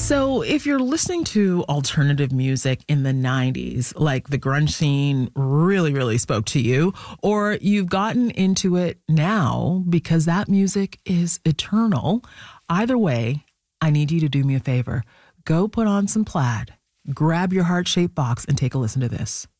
So if you're listening to alternative music in the 90s, like the grunge scene really spoke to you, or you've gotten into it now because that music is eternal, either way, I need you to do me a favor. Go put on some Plaid, grab your heart-shaped box, and take a listen to this.